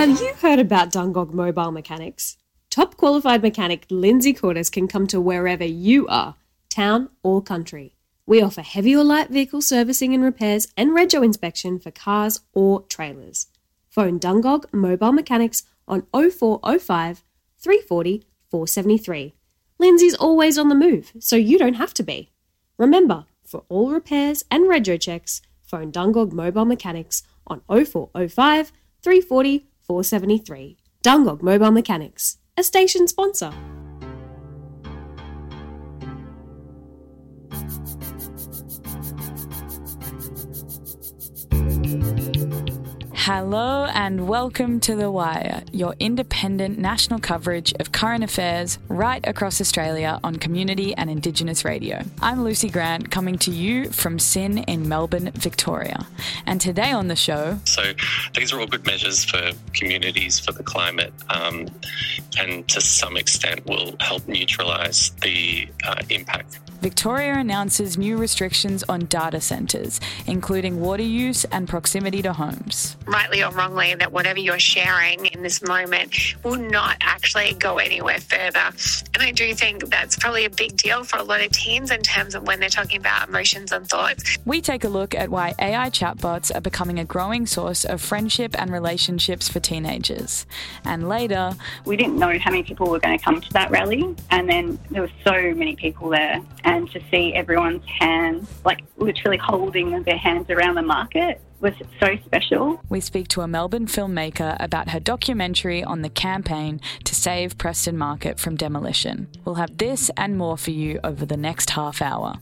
Have you heard about Dungog Mobile Mechanics? Top qualified mechanic Lindsay Cordes can come to wherever you are, town or country. We offer heavy or light vehicle servicing and repairs and rego inspection for cars or trailers. Phone Dungog Mobile Mechanics on 0405 340 473. Lindsay's always on the move, so you don't have to be. Remember, for all repairs and rego checks, phone Dungog Mobile Mechanics on 0405 340 473. Dungog Mobile Mechanics, a station sponsor. Hello and welcome to The Wire, your independent national coverage of current affairs right across Australia on community and Indigenous radio. I'm Lucy Grant, coming to you from SYN in Melbourne, Victoria. And today on the show... So these are all good measures for communities, for the climate, and to some extent will help neutralise the impact. Victoria announces new restrictions on data centres, including water use and proximity to homes. Rightly or wrongly, that whatever you're sharing in this moment will not actually go anywhere further. And I do think that's probably a big deal for a lot of teens in terms of when they're talking about emotions and thoughts. We take a look at why AI chatbots are becoming a growing source of friendship and relationships for teenagers. And later... We didn't know how many people were going to come to that rally, and then there were so many people there. And to see everyone's hands, like literally holding their hands around the market, was so special. We speak to a Melbourne filmmaker about her documentary on the campaign to save Preston Market from demolition. We'll have this and more for you over the next half hour.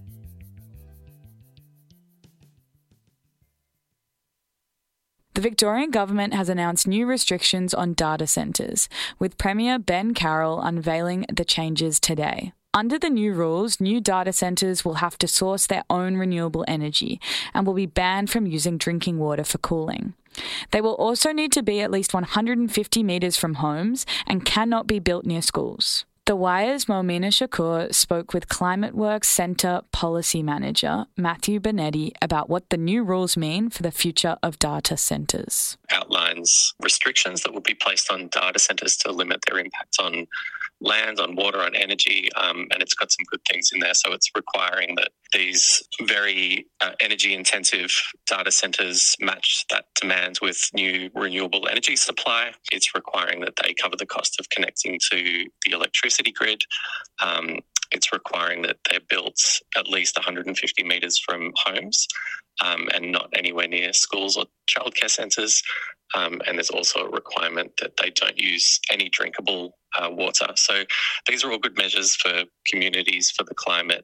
The Victorian Government has announced new restrictions on data centres, with Premier Ben Carroll unveiling the changes today. Under the new rules, new data centres will have to source their own renewable energy and will be banned from using drinking water for cooling. They will also need to be at least 150 metres from homes and cannot be built near schools. The Wire's Momina Shakur spoke with ClimateWorks Centre Policy Manager Matthew Benetti about what the new rules mean for the future of data centres. Outlines restrictions that will be placed on data centres to limit their impact on land, on water, on energy, and it's got some good things in there. So it's requiring that these very energy-intensive data centres match that demand with new renewable energy supply. It's requiring that they cover the cost of connecting to the electricity grid. It's requiring that they're built at least 150 metres from homes and not anywhere near schools or childcare centres. And there's also a requirement that they don't use any drinkable water. So these are all good measures for communities, for the climate,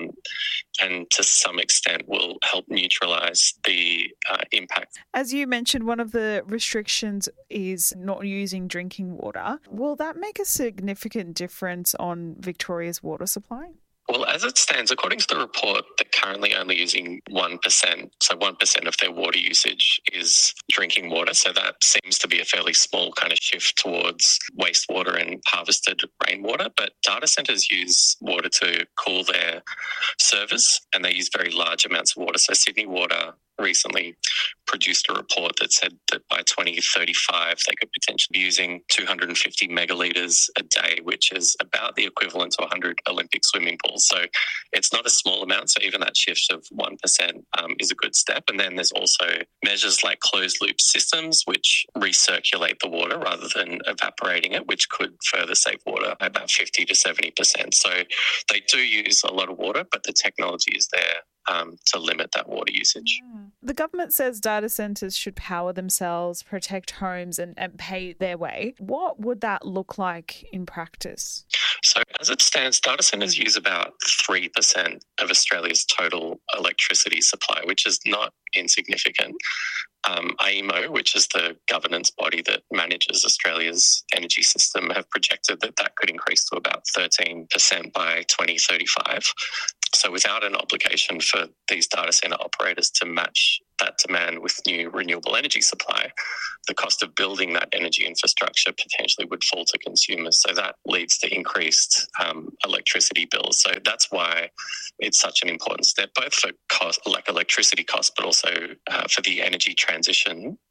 and to some extent will help neutralise the impact. As you mentioned, one of the restrictions is not using drinking water. Will that make a significant difference on Victoria's water supply? Well, as it stands, according to the report, they're currently only using 1%. So 1% of their water usage is drinking water. So that seems to be a fairly small kind of shift towards wastewater and harvested rainwater. But data centres use water to cool their servers, and they use very large amounts of water. So Sydney Water recently produced a report that said that by 2035 they could potentially be using 250 megalitres a day, which is about the equivalent to 100 Olympic swimming pools. So it's not a small amount. So even that shift of 1% is a good step. And then there's also measures like closed loop systems, which recirculate the water rather than evaporating it, which could further save water by about 50 to 70%. So they do use a lot of water, but the technology is there to limit that water usage. The government says data centres should power themselves, protect homes and pay their way. What would that look like in practice? So as it stands, data centres use about 3% of Australia's total electricity supply, which is not insignificant. AEMO, which is the governance body that manages Australia's energy system, have projected that that could increase to about 13% by 2035. So without an obligation for these data centre operators to match that demand with new renewable energy supply, the cost of building that energy infrastructure potentially would fall to consumers. So that leads to increased electricity bills. So that's why it's such an important step, both for cost, like electricity costs, but also for the energy transition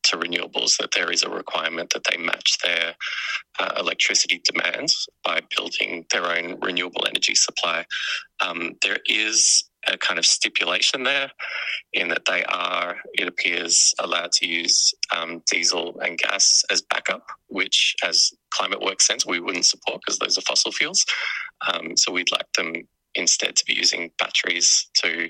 to renewables, that there is a requirement that they match their electricity demands by building their own renewable energy supply. There is a kind of stipulation there in that they are, it appears, allowed to use diesel and gas as backup, which, as Climate Works sense, we wouldn't support because those are fossil fuels. So we'd like them instead to be using batteries to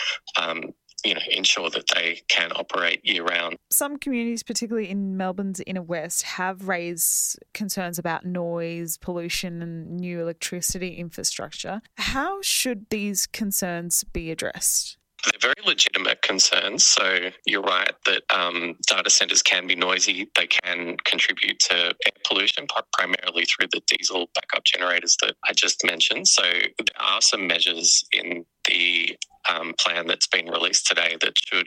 ensure that they can operate year-round. Some communities, particularly in Melbourne's inner west, have raised concerns about noise, pollution and new electricity infrastructure. How should these concerns be addressed? They're very legitimate concerns. So you're right that data centres can be noisy. They can contribute to air pollution, primarily through the diesel backup generators that I just mentioned. So there are some measures in the plan that's been released today that should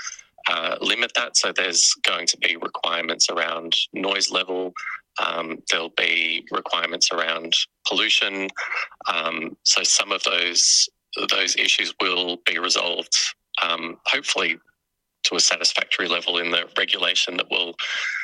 limit that. So there's going to be requirements around noise level. There'll be requirements around pollution. So some of those issues will be resolved, hopefully to a satisfactory level in the regulation that will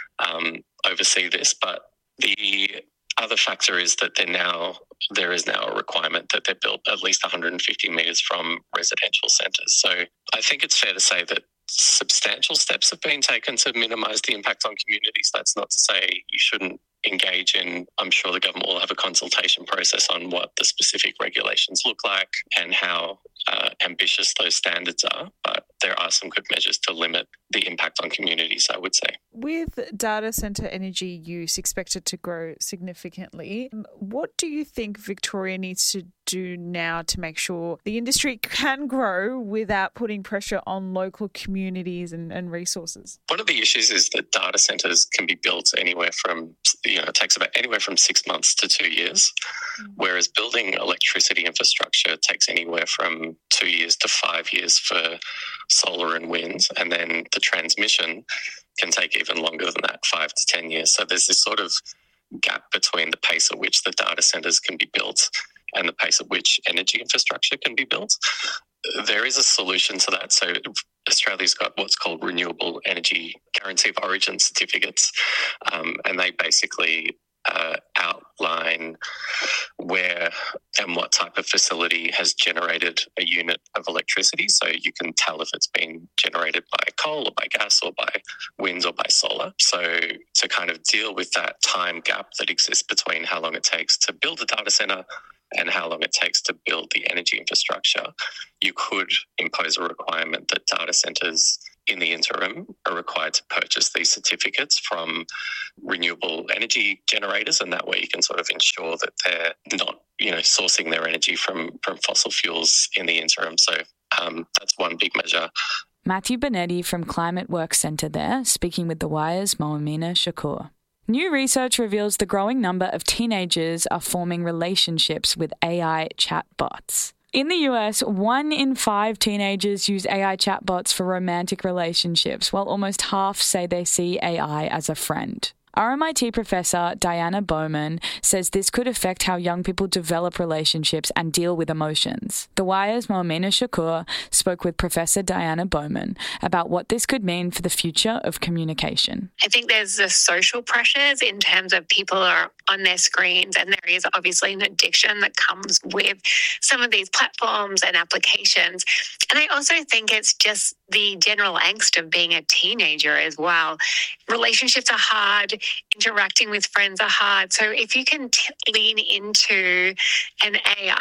oversee this. But the other factor is that there is now a requirement that they're built at least 150 metres from residential centres. So I think it's fair to say that substantial steps have been taken to minimise the impact on communities. That's not to say you shouldn't engage in, I'm sure the government will have a consultation process on what the specific regulations look like and how ambitious those standards are. But there are some good measures to limit the impact on communities, I would say. With data centre energy use expected to grow significantly, what do you think Victoria needs to do now to make sure the industry can grow without putting pressure on local communities and resources? One of the issues is that data centres can be built anywhere from, it takes about anywhere from 6 months to 2 years, whereas building electricity infrastructure takes anywhere from 2 years to 5 years for solar and wind, and then the transmission can take even longer than that, 5 to 10 years. So there's this sort of gap between the pace at which the data centres can be built and the pace at which energy infrastructure can be built. There is a solution to that. So Australia's got what's called Renewable Energy Guarantee of Origin certificates, and they basically outline where and what type of facility has generated a unit of electricity. So you can tell if it's been generated by coal or by gas or by wind or by solar. So to kind of deal with that time gap that exists between how long it takes to build a data centre and how long it takes to build the energy infrastructure, you could impose a requirement that data centres in the interim are required to purchase these certificates from renewable energy generators, and that way you can sort of ensure that they're not, sourcing their energy from fossil fuels in the interim. So that's one big measure. Matthew Bonetti from Climate Works Centre there, speaking with The Wire's Moamina Shakur. New research reveals the growing number of teenagers are forming relationships with AI chatbots. In the US, 1 in 5 teenagers use AI chatbots for romantic relationships, while almost half say they see AI as a friend. RMIT professor Diana Bowman says this could affect how young people develop relationships and deal with emotions. The Wire's Moamina Shakur spoke with Professor Diana Bowman about what this could mean for the future of communication. I think there's the social pressures in terms of people are on their screens, and there is obviously an addiction that comes with some of these platforms and applications. And I also think it's just the general angst of being a teenager as well. Relationships are hard. Interacting with friends are hard. So if you can lean into an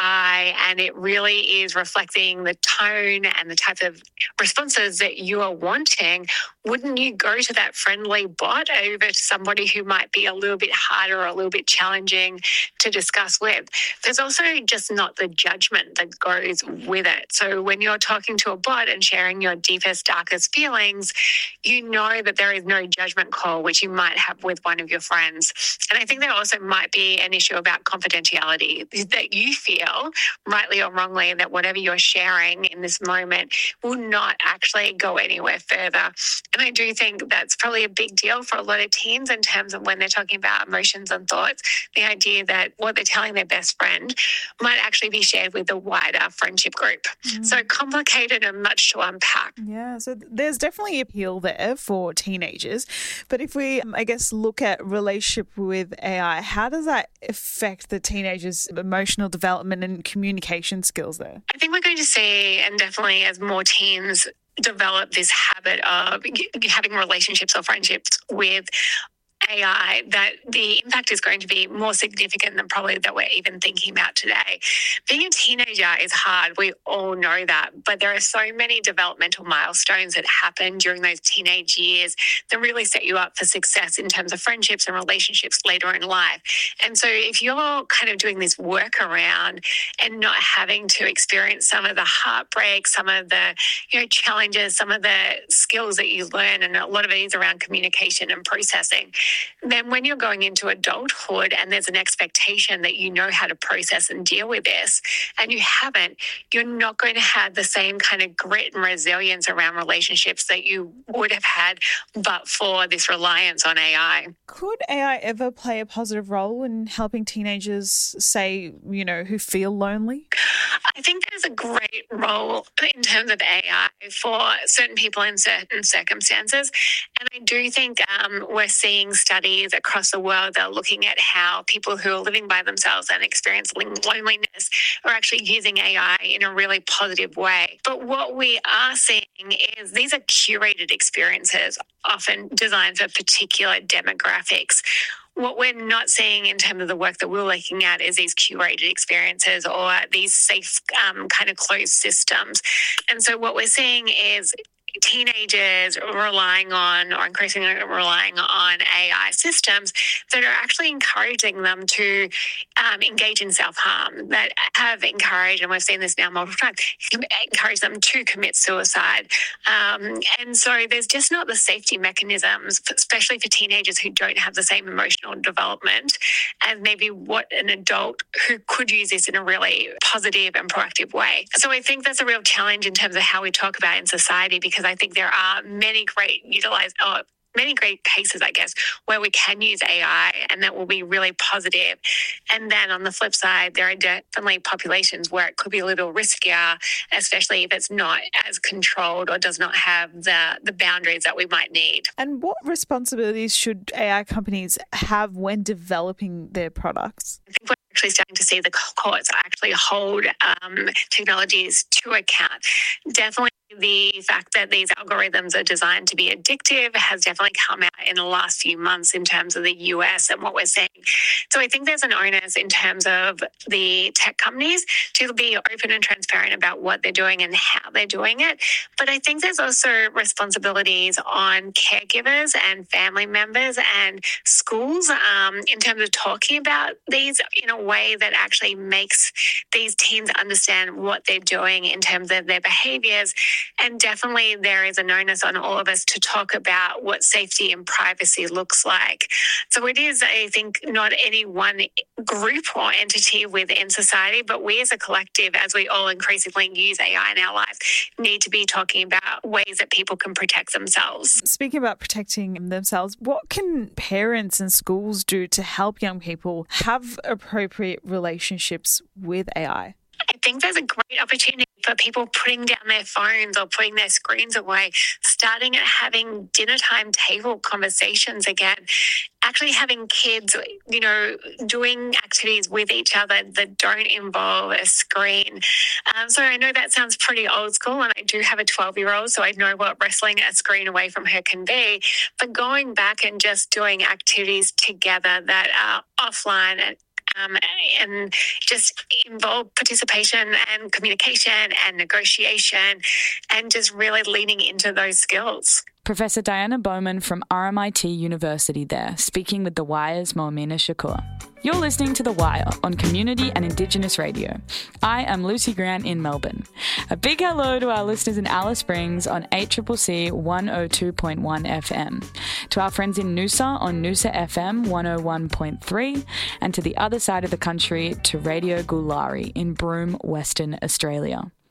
AI and it really is reflecting the tone and the type of responses that you are wanting, wouldn't you go to that friendly bot over to somebody who might be a little bit harder or a little bit challenging to discuss with? There's also just not the judgment that goes with it. So when you're talking to a bot and sharing your deepest, darkest feelings, you know that there is no judgment call, which you might have with one of your friends. And I think there also might be an issue about confidentiality, that you feel, rightly or wrongly, that whatever you're sharing in this moment will not actually go anywhere further. And I do think that's probably a big deal for a lot of teens in terms of when they're talking about emotions and thoughts, the idea that what they're telling their best friend might actually be shared with the wider friendship group. So complicated and much to unpack. Yeah, so there's definitely appeal there for teenagers. But if we, I guess, look at relationship with AI, how does that affect the teenagers' emotional development and communication skills there? I think we're going to see, and definitely as more teens develop this habit of having relationships or friendships with AI, that the impact is going to be more significant than probably that we're even thinking about today. Being a teenager is hard. We all know that. But there are so many developmental milestones that happen during those teenage years that really set you up for success in terms of friendships and relationships later in life. And so if you're kind of doing this work around and not having to experience some of the heartbreak, some of the challenges, some of the skills that you learn, and a lot of it is around communication and processing, then when you're going into adulthood and there's an expectation that you know how to process and deal with this, and you haven't, you're not going to have the same kind of grit and resilience around relationships that you would have had but for this reliance on AI. Could AI ever play a positive role in helping teenagers, say, who feel lonely? I think there's a great role in terms of AI for certain people in certain circumstances. And I do think we're seeing studies across the world that are looking at how people who are living by themselves and experiencing loneliness are actually using AI in a really positive way. But what we are seeing is these are curated experiences, often designed for particular demographics. What we're not seeing in terms of the work that we're looking at is these curated experiences or these safe kind of closed systems. And so what we're seeing is teenagers relying on or increasingly relying on AI systems that are actually encouraging them to engage in self-harm, that have encouraged, and we've seen this now multiple times, encourage them to commit suicide. And so there's just not the safety mechanisms, especially for teenagers who don't have the same emotional development as maybe what an adult who could use this in a really positive and proactive way. So I think that's a real challenge in terms of how we talk about it in society, because I think there are many great cases, I guess, where we can use AI and that will be really positive. And then on the flip side, there are definitely populations where it could be a little riskier, especially if it's not as controlled or does not have the boundaries that we might need. And what responsibilities should AI companies have when developing their products? I think we're actually starting to see the courts actually hold technologies to account. Definitely the fact that these algorithms are designed to be addictive has definitely come out in the last few months in terms of the US and what we're seeing. So I think there's an onus in terms of the tech companies to be open and transparent about what they're doing and how they're doing it. But I think there's also responsibilities on caregivers and family members and schools in terms of talking about these in a way that actually makes these teens understand what they're doing in terms of their behaviors. And definitely there is an onus on all of us to talk about what safety and privacy looks like. So it is, I think, not any one group or entity within society, but we as a collective, as we all increasingly use AI in our lives, need to be talking about ways that people can protect themselves. Speaking about protecting themselves, what can parents and schools do to help young people have appropriate relationships with AI? I think there's a great opportunity for people putting down their phones or putting their screens away, starting at having dinner time table conversations again, actually having kids, doing activities with each other that don't involve a screen. So I know that sounds pretty old school, and I do have a 12-year-old, so I know what wrestling a screen away from her can be. But going back and just doing activities together that are offline and just involve participation and communication and negotiation and just really leaning into those skills. Professor Diana Bowman from RMIT University there, speaking with The Wire's Moamina Shakur. You're listening to The Wire on Community and Indigenous Radio. I am Lucy Grant in Melbourne. A big hello to our listeners in Alice Springs on 8CCC 102.1 FM, to our friends in Noosa on Noosa FM 101.3, and to the other side of the country to Radio Gulari in Broome, Western Australia.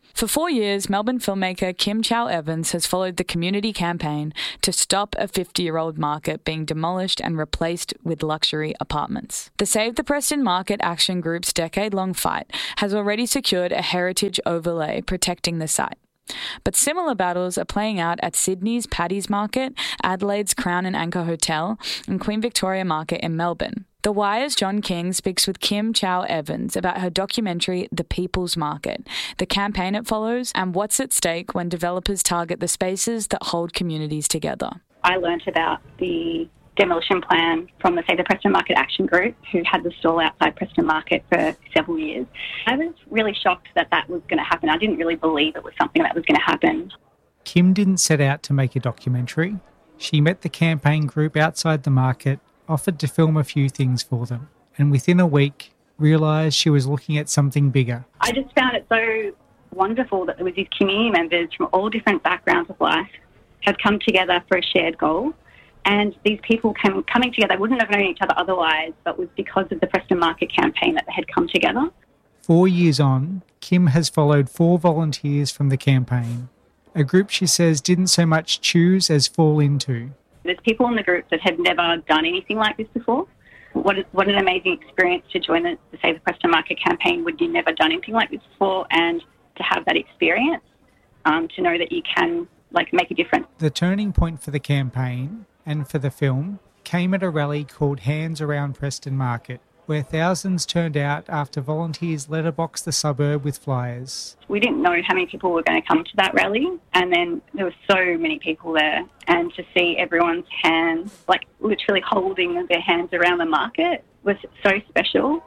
For 4 years, Melbourne filmmaker Kim Chow Evans has followed the community campaign to stop a 50-year-old market being demolished and replaced with luxury apartments. The Save the Preston Market Action Group's decade-long fight has already secured a heritage overlay protecting the site. But similar battles are playing out at Sydney's Paddy's Market, Adelaide's Crown and Anchor Hotel, and Queen Victoria Market in Melbourne. The Wire's John King speaks with Kim Chow Evans about her documentary The People's Market, the campaign it follows, and what's at stake when developers target the spaces that hold communities together. I learnt about the demolition plan from the Save the Preston Market Action Group, who had the stall outside Preston Market for several years. I was really shocked that was going to happen. I didn't really believe it was something that was going to happen. Kim didn't set out to make a documentary. She met the campaign group outside the market, offered to film a few things for them, and within a week realised she was looking at something bigger. I just found it so wonderful that there was these community members from all different backgrounds of life had come together for a shared goal, and these people coming together wouldn't have known each other otherwise, but was because of the Preston Market campaign that they had come together. 4 years on, Kim has followed 4 volunteers from the campaign, a group she says didn't so much choose as fall into. There's people in the group that have never done anything like this before. What an amazing experience to join the Save the Preston Market campaign when you've never done anything like this before, and to have that experience, to know that you can make a difference. The turning point for the campaign and for the film came at a rally called Hands Around Preston Market, where thousands turned out after volunteers letterboxed the suburb with flyers. We didn't know how many people were going to come to that rally, and then there were so many people there, and to see everyone's hands, literally holding their hands around the market, was so special.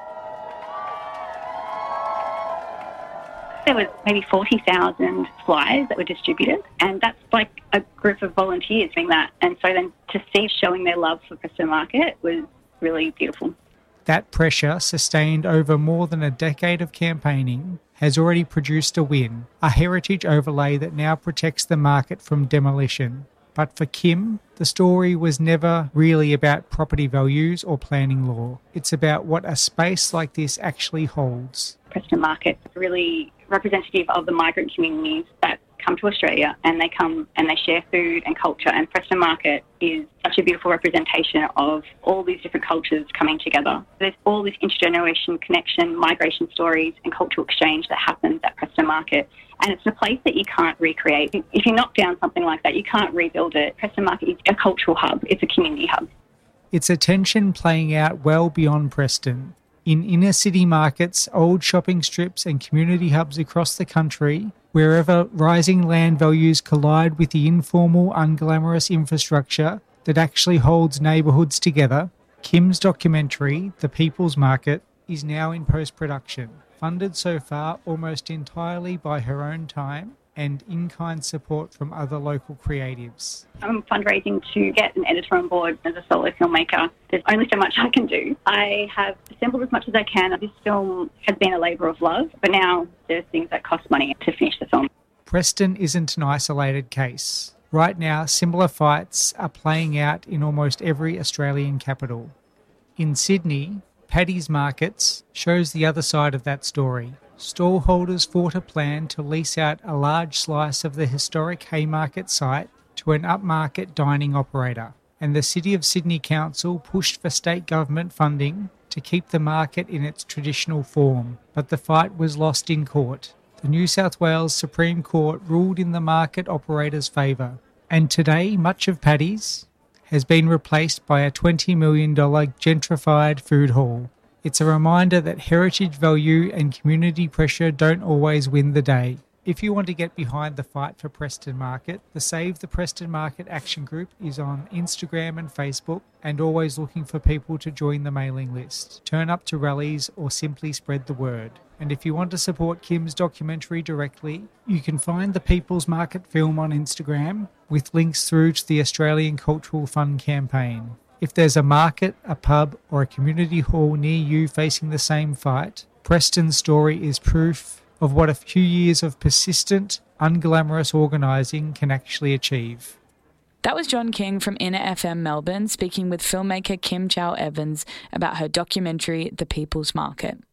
There was maybe 40,000 flyers that were distributed, and that's a group of volunteers doing that. And so then to see showing their love for Preston Market was really beautiful. That pressure, sustained over more than a decade of campaigning, has already produced a win, a heritage overlay that now protects the market from demolition. But for Kim, the story was never really about property values or planning law. It's about what a space like this actually holds. Preston Market is really representative of the migrant communities that come to Australia, and they come and they share food and culture, and Preston Market is such a beautiful representation of all these different cultures coming together. There's all this intergeneration connection, migration stories and cultural exchange that happens at Preston Market, and it's a place that you can't recreate. If you knock down something like that, you can't rebuild it. Preston Market is a cultural hub, it's a community hub. It's a tension playing out well beyond Preston. In inner city markets, old shopping strips and community hubs across the country, wherever rising land values collide with the informal, unglamorous infrastructure that actually holds neighbourhoods together, Kim's documentary, The People's Market, is now in post-production, funded so far almost entirely by her own time and in-kind support from other local creatives. I'm fundraising to get an editor on board as a solo filmmaker. There's only so much I can do. I have assembled as much as I can. This film has been a labour of love, but now there's things that cost money to finish the film. Preston isn't an isolated case. Right now, similar fights are playing out in almost every Australian capital. In Sydney, Paddy's Markets shows the other side of that story. Stallholders fought a plan to lease out a large slice of the historic Haymarket site to an upmarket dining operator, and the City of Sydney Council pushed for state government funding to keep the market in its traditional form, but the fight was lost in court. The New South Wales Supreme Court ruled in the market operator's favour, and today much of Paddy's has been replaced by a $20 million gentrified food hall. It's a reminder that heritage value and community pressure don't always win the day. If you want to get behind the fight for Preston Market, the Save the Preston Market Action Group is on Instagram and Facebook, and always looking for people to join the mailing list, turn up to rallies, or simply spread the word. And if you want to support Kim's documentary directly, you can find the People's Market film on Instagram with links through to the Australian Cultural Fund campaign. If there's a market, a pub, or a community hall near you facing the same fight, Preston's story is proof of what a few years of persistent, unglamorous organising can actually achieve. That was John King from Inner FM Melbourne speaking with filmmaker Kim Chow Evans about her documentary The People's Market.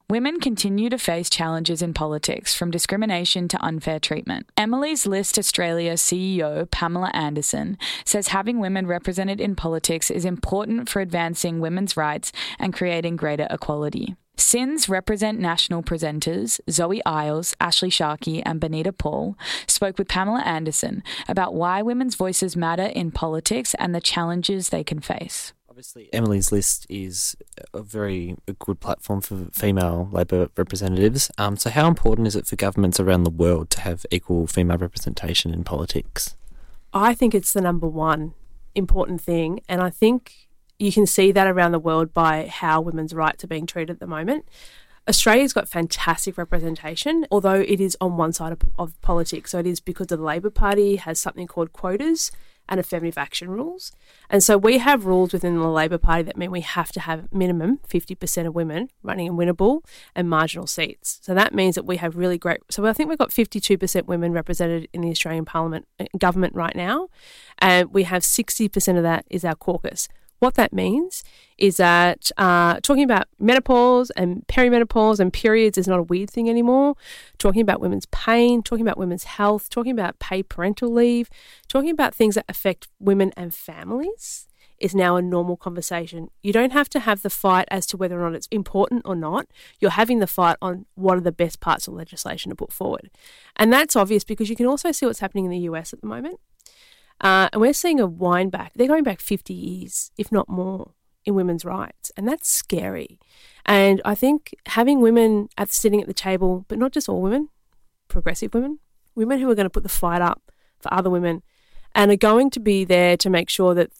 Women continue to face challenges in politics, from discrimination to unfair treatment. Emily's List Australia CEO, Pamela Anderson, says having women represented in politics is important for advancing women's rights and creating greater equality. SYN's Represent National presenters, Zoe Isles, Ashley Sharkey and Benita Paul, spoke with Pamela Anderson about why women's voices matter in politics and the challenges they can face. Obviously, Emily's List is a very good platform for female Labor representatives. So how important is it for governments around the world to have equal female representation in politics? I think it's the number one important thing, and I think you can see that around the world by how women's rights are being treated at the moment. Australia's got fantastic representation, although it is on one side of politics. So it is because the Labor Party has something called quotas and affirmative action rules. And so we have rules within the Labor Party that mean we have to have minimum 50% of women running in winnable and marginal seats. So that means that we have really great... So I think we've got 52% women represented in the Australian Parliament government right now, and we have 60% of that is our caucus. What that means is that talking about menopause and perimenopause and periods is not a weird thing anymore. Talking about women's pain, talking about women's health, talking about paid parental leave, talking about things that affect women and families is now a normal conversation. You don't have to have the fight as to whether or not it's important or not. You're having the fight on what are the best parts of legislation to put forward. And that's obvious because you can also see what's happening in the US at the moment. And we're seeing a wind back. They're going back 50 years, if not more, in women's rights. And that's scary. And I think having women sitting at the table, but not just all women, progressive women, women who are going to put the fight up for other women and are going to be there to make sure that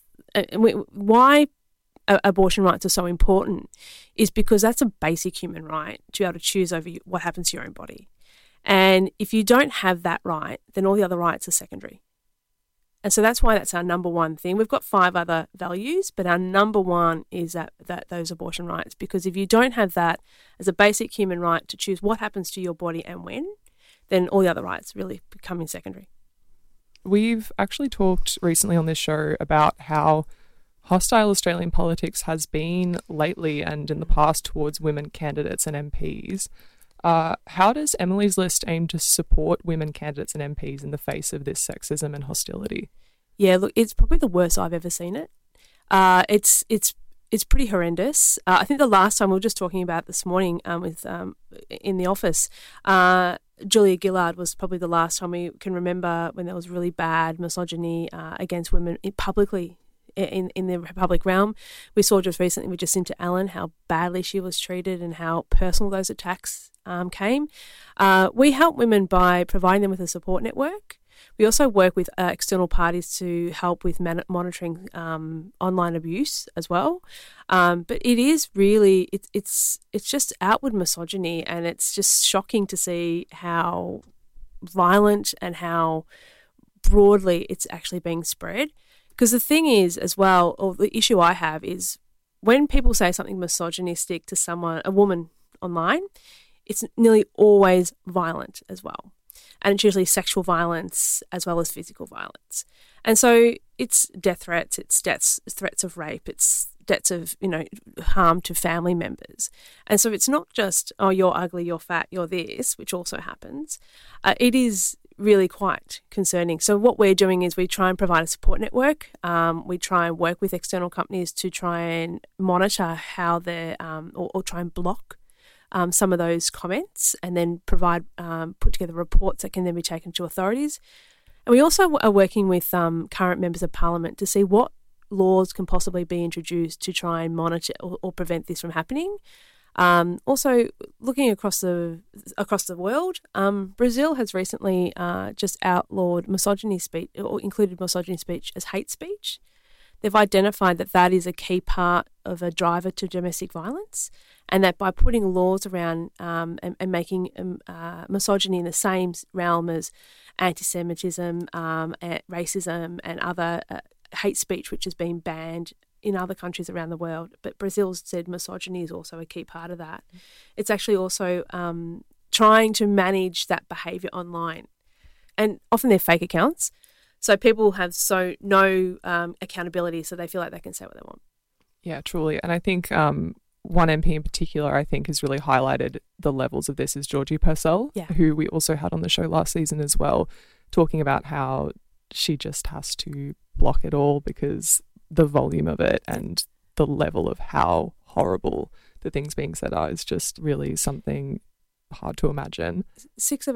why abortion rights are so important is because that's a basic human right to be able to choose over what happens to your own body. And if you don't have that right, then all the other rights are secondary. And so that's why that's our number one thing. We've got 5 other values, but our number one is that those abortion rights. Because if you don't have that as a basic human right to choose what happens to your body and when, then all the other rights really become secondary. We've actually talked recently on this show about how hostile Australian politics has been lately and in the past towards women candidates and MPs. How does Emily's List aim to support women candidates and MPs in the face of this sexism and hostility? Yeah, look, it's probably the worst I've ever seen it. It's pretty horrendous. I think the last time we were just talking about this morning in the office, Julia Gillard was probably the last time we can remember when there was really bad misogyny against women publicly in the public realm. We saw just recently with Jacinta Allen how badly she was treated and how personal those attacks came. We help women by providing them with a support network. We also work with external parties to help with monitoring online abuse as well. But it is really, it's just outward misogyny, and it's just shocking to see how violent and how broadly it's actually being spread. Because the thing is as well, or the issue I have is when people say something misogynistic to a woman online, it's nearly always violent as well. And it's usually sexual violence as well as physical violence. And so it's death threats, it's threats of rape, it's threats of, harm to family members. And so it's not just, oh, you're ugly, you're fat, you're this, which also happens. It is really quite concerning. So what we're doing is we try and provide a support network. We try and work with external companies to try and monitor how they're, or try and block some of those comments, and then put together reports that can then be taken to authorities. And we also are working with current members of parliament to see what laws can possibly be introduced to try and monitor or prevent this from happening. Also, looking across the world, Brazil has recently just outlawed misogyny speech, or included misogyny speech as hate speech. They've identified that is a key part of a driver to domestic violence, and that by putting laws around and making misogyny in the same realm as anti-Semitism, racism and other hate speech, which has been banned in other countries around the world, but Brazil's said misogyny is also a key part of that. It's actually also trying to manage that behaviour online. And often they're fake accounts, so people have no accountability, so they feel like they can say what they want. Yeah, truly. And I think one MP in particular, I think, has really highlighted the levels of this is Georgie Purcell, who we also had on the show last season as well, talking about how she just has to block it all because the volume of it and the level of how horrible the things being said are is just really something hard to imagine. 6 of